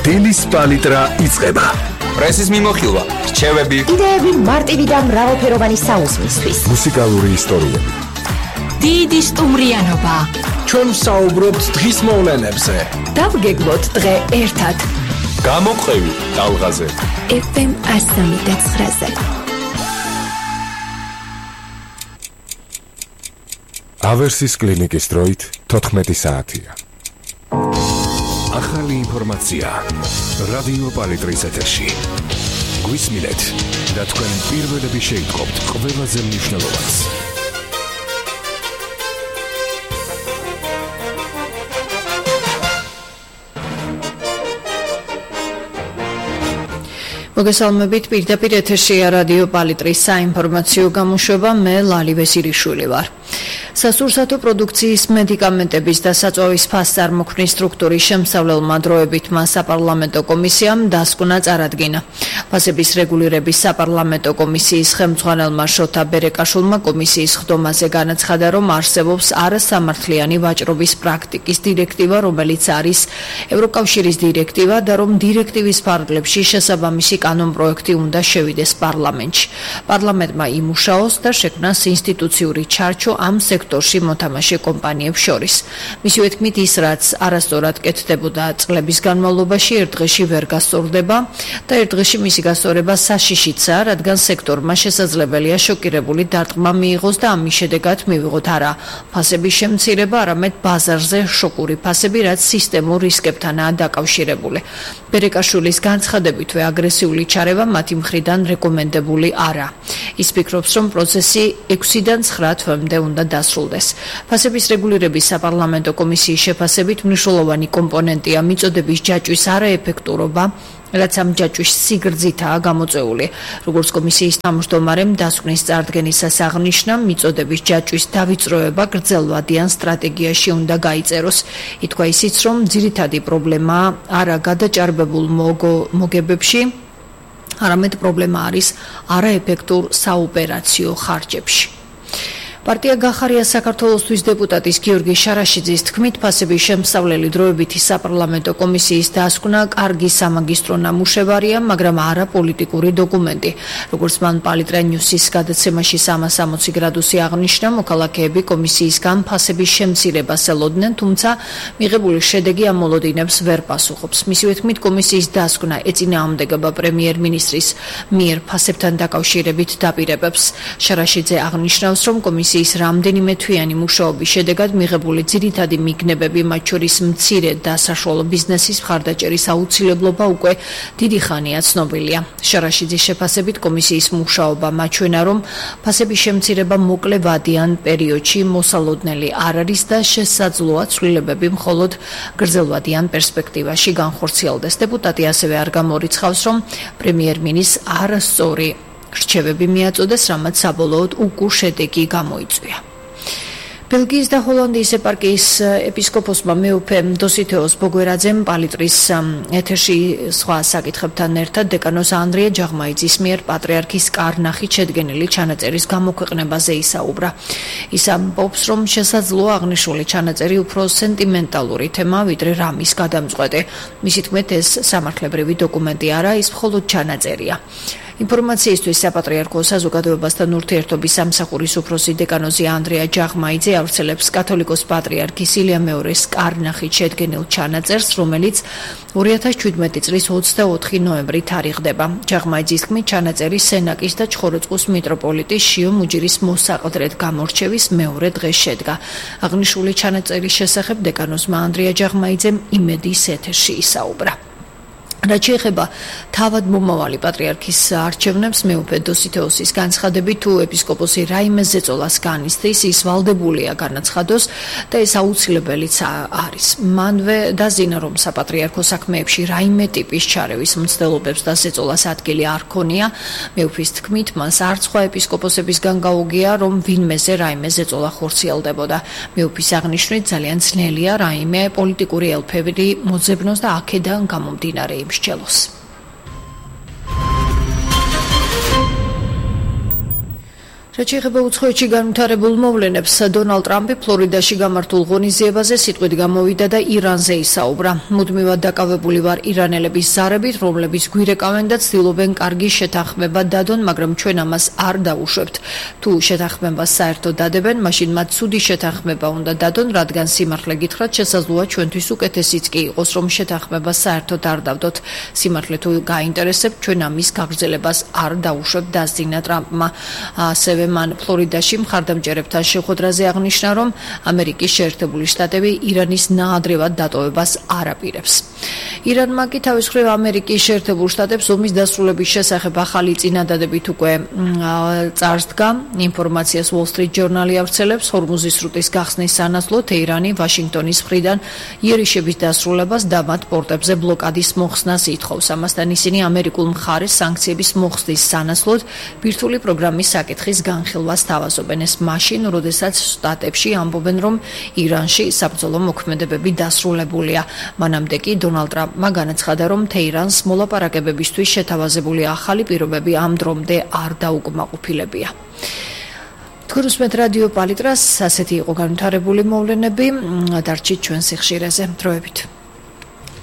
დილის პალიტრა იწყება. პრესის მიმოხილვა, რჩევები, იდეები მარტივი და მრავალფეროვანი საუზმისთვის. მუსიკალური ისტორიები. დიდი სტუმრიანობა. ჩვენ ვსაუბრობთ დღის მოვლენებზე. დავგეგმოთ დღე ერთად. გამოყევი ტალღაზე. FM 103.9-ზე. ავერსის კლინიკის დროით 14 საათია. ახალი ინფორმაცია რადიო პალიტრის ეთერში. გვისმინეთ და თქვენ პირველები შეიტყობთ ყველაზე მნიშვნელოვანს. მოგესალმებით, პირდაპირ ეთერშია რადიო პალიტრის საინფორმაციო გამოშვება, მე ლალი ვესირიშვილი ვარ. სასურსათო პროდუქციის მედიკამენტების და საწვავის ფასწარმოქმნის სტრუქტურის შემსავლელმა დროებითმა საპარლამენტო კომისიამ დასკვნა წარადგინა. ფასების რეგულირების საპარლამენტო კომისიის ხელმძღვანელმა შოთა ბერეკაშვილმა კომისიის ხდომაზე განაცხადა, რომ არსებობს არასამართლიანი ვაჭრობის პრაქტიკის დირექტივა, რომელიც არის ევროკავშირის დირექტივა და რომ დირექტივის ფარგლებში შესაბამისი კანონპროექტი უნდა შევიდეს პარლამენტში. პარლამენტმა იმუშაოს და შექმნას ინსტიტუციური ჩარჩო ამ სექტორში მოთამაშე კომპანიებს შორის. მისივე თქმით, ის რაც არასწორად კეთდებოდა წლების განმავლობაში, ერთ დღეში ვერ გასწორდება და ერთ დღეში მისი გასწორება საშიშიცა, რადგან სექტორმა შესაძლებელია შოკირებული დარტყმა მიიღოს და ამის შედეგად მივიღოთ არა ფასების შემცირება, არამედ ბაზარზე შოკური ფასები, რაც სისტემურ რისკებთანაა დაკავშირებული. ბერეკაშვილის განცხადებითვე აგრესიული ჩარევა მათი მხრიდან რეკომენდებული არა. ის ფიქრობს, რომ პროცესი 6-დან 9 თვემდე უნდა დასრულდეს. ფასების რეგულირების საპარლამენტო კომისიის შეფასებით მნიშვნელოვანი კომპონენტია მიწოდების ჯაჭვის არაეფექტურობა, რაც ამ ჯაჭვის სიგრძითაა გამოწვეული. როგორც კომისიის თავმჯდომარემ დასკვნის წარდგენისას აღნიშნა, მიწოდების ჯაჭვის დავიწროება გრძელვადიან სტრატეგიაში უნდა გაიწეროს. ითქვა ისიც, რომ ძირითადი პრობლემაა არა გადაჭარბებულ მოგებებში, არამედ პრობლემა არის არაეფექტურ საოპერაციო ხარჯებში. პარტია გახარია საქართველოსთვის დეპუტატის გიორგი შარაშიძის თქმით, ფასების შემსავლელი დროებითი საპარლამენტო კომისიის დასკვნა კარგი სამაგისტრო ნამუშევარია, მაგრამ არა პოლიტიკური დოკუმენტი. როგორც მან პალიტრა ნიუსის გადაცემაში 360 გრადუსი აღნიშნა, მოქალაქეები კომისიისგან ფასების შემცირებას ელოდნენ, თუმცა მიღებული შედეგი ამ მოლოდინებს ვერ პასუხობს. მისივე თქმით, კომისიის დასკვნა ეწინააღმდეგება პრემიერ-მინისტრის მიერ ფასებთან დაკავშირებით დაპირებებს. შარაშიძე აღნიშნავს, რომ კომისიის რამდენიმე თვიანი მუშაობის შედეგად მიღებული ძირითადი მიგნებები, მათ შორის მცირე და საშუალო ბიზნესის მხარდაჭერის აუცილებლობა უკვე დიდი ხანია ცნობილია. შარაშიძის შეფასებით კომისიის მუშაობა მაჩვენა, რომ ფასების შემცირება მოკლე ვადიან პერიოდში მოსალოდნელი არ არის და შესაძლოა ცვლილებები მხოლოდ გრძელვადიან პერსპექტივაში განხორციელდეს. დეპუტატი ასევე არ გამორიცხავს, რომ პრემიერ-მინისტრს არასწორი რჩევები მიაწოდეს, რამაც საბოლოოდ უკურ შედეგი გამოიწვია. ბელგიის და ჰოლანდიის ეპარქიის ეპისკოპოსმა მეუფე დოსითეოს ბოგვერაძემ პალიტრის ეთერში სხვა საკითხებთან ერთად დეკანოს ანდრია ჯაღმაიძის მიერ პატრიარქის კარნახით შედგენილი ჩანაწერის გამოქვეყნებაზე ისაუბრა. ის ამბობს, რომ შესაძლოა აღნიშნული ჩანაწერი უფრო სენტიმენტალური თემა, ვიდრე რამის გადამწყვეტი. მისი თქმით, ეს სამართლებრივი დოკუმენტი არა, ის მხოლოდ ჩანაწერია. ინფორმაციისთვის საპატრიარქო საზოგადოებასთან ურთიერთობის სამსახურის უფროსი დეკანოზი ანდრია ჯაღმაიძე ავრცელებს კათოლიკოს პატრიარქის ილია მეორის კარნახით შედგენილ ჩანაწერს, რომელიც 2017 წლის 24 ნოემბრი თარიღდება. ჯაღმაიძის თქმით, ჩანაწერი სენაკის და ჩხოროწყუს მიტროპოლიტის შიო მუჯირის მოსაყდრედ გამორჩევის მეორე დღეს შედგა. აღნიშნული ჩანაწერის შესახებ დეკანოზმა ანდრია ჯაღმაიძემ იმედის ეთერში ისაუბრა. რაც შეეხება თავად მომავალი პატრიარქის არჩევნებს, მეუფე დოსითეოსის განცხადებით, თუ ეპისკოპოსი რაიმე ზეწოლას განიცდის, ის ვალდებულია განაცხადოს და ეს აუცილებელიც არის. მანვე დაზინა, რომ საპატრიარქო საქმეებში რაიმე ტიპის ჩარევის მცდელობებს და ზეწოლას ადგილი არ ქონია. მეუფის თქმით, მას არც სხვა ეპისკოპოსებისგან გაუგია, რომ ვინმეზე რაიმე ზეწოლა ხორციელდებოდა. მეუფის აღნიშვნით, ძალიან ძნელია რაიმე პოლიტიკური ელფები მოძებნოს და აქედან გამომდინარე მსჯელოს. რაც შეეხება უცხოეთში განვითარებულ მოვლენებს, დონალდ ტრამპი ფლორიდაში გამართულ ღონისძიებაზე სიტყვით გამოვიდა და ირანზე ისაუბრა. მუდმივად დაკავებული ვარ ირანელების ზარებით, რომლებიც გვირეკავენ და ცდილობენ კარგი შეთანხმება დადონ, მაგრამ ჩვენ ამას არ დავუშვებთ. თუ შეთანხმებას საერთოდ დადებენ, მაშინ მათ ცუდი შეთანხმება უნდა დადონ, რადგან სიმართლე გითხრათ, შესაძლოა ჩვენთვის უკეთესიც კი იყოს, რომ შეთანხმებას საერთოდ არ დავდოთ. სიმართლე თუ გაინტერესებთ, ჩვენ ამის გაგრძელებას არ დავუშვებთ, დასძინა ტრამპმა. ასევე მან ფლორიდაში მხარდამჭერებთან შეხვედრაზე აღნიშნა, რომ ამერიკის შეერთებული შტატები ირანის ნაადრევად დატოვებას არ აპირებს. ირანმა კი თავის მხრივ ამერიკის შეერთებულ შტატებს ომის დასრულების შესახებ ახალი წინადადებით უკვე წარსდგა. ინფორმაციას Wall Street Journal-ი ავრცელებს, ჰორმუზის სრუტის გახსნის სანაცვლოდ თეირანი ვაშინგტონის მხრიდან იერიშების დასრულებას და მათ პორტებზე ბლოკადის მოხსნას ითხოვს. ამასთან ისინი ამერიკულ მხარეს სანქციების მოხსნის სანაცვლოდ ბირთვული პროგრამის საკითხის განხილვას თავაზობენ. ეს მაშინ, როდესაც შტატებში ამბობენ, რომ ირანში საბრძოლო მოქმედებები დასრულებულია. მანამდე კი დონალდ ტრამპმა განაცხადა, რომ თეირანს მოლაპარაკებებისთვის შეთავაზებული ახალი პირობები ამ დრომდე არ დაუკმაყოფილებია. თქვენ უსმენთ რადიო პალიტრას, ასეთი იყო განვითარებული მოვლენები. დარჩით ჩვენ სიხშირეზე. დროებით.